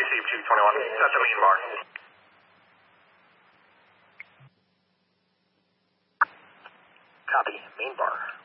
received, Chief 21. Set the main bar. Copy, main bar.